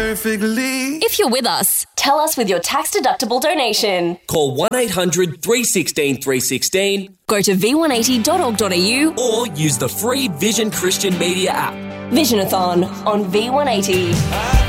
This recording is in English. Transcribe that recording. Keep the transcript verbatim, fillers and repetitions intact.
perfectly. If you're with us, tell us with your tax-deductible donation. Call one eight hundred three one six three one six Go to v one eighty dot org dot a u or use the free Vision Christian Media app. Visionathon on V one eighty.